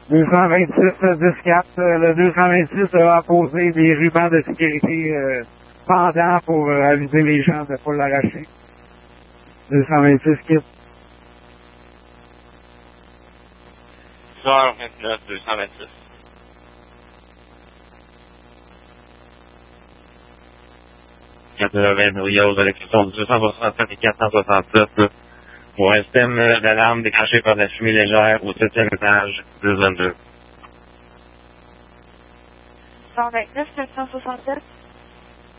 226 10-4, le 226 a posé des rubans de sécurité pendant pour aviser les gens de ne pas l'arracher. 226 quitte. Soir 29, 226. Rio, l'élection du 267 et 467 pour un système d'alarme déclenché par de la fumée légère au 7e étage, 222. 129 967.